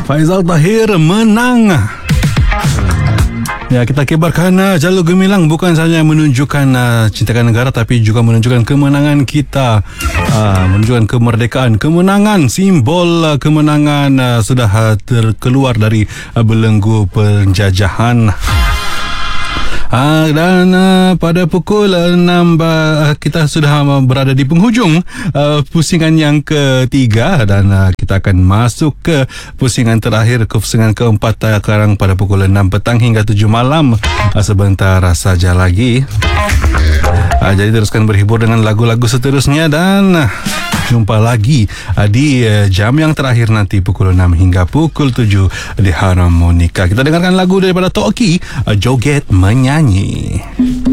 Faizal Tahir menang. Ya, kita kibarkan jalur gemilang bukan sahaja menunjukkan cintakan negara tapi juga menunjukkan kemenangan kita, menunjukkan kemerdekaan, kemenangan, simbol kemenangan sudah terkeluar dari belenggu penjajahan. Dan pada pukul 6 kita sudah berada di penghujung pusingan yang ketiga dan kita akan masuk ke pusingan terakhir, ke pusingan keempat sekarang pada pukul 6 petang hingga 7 malam. Sebentar saja lagi. Jadi teruskan berhibur dengan lagu-lagu seterusnya dan jumpa lagi di jam yang terakhir nanti pukul 6 hingga pukul 7 di Harmonika. Kita dengarkan lagu daripada Toki, Joget Menyanyi.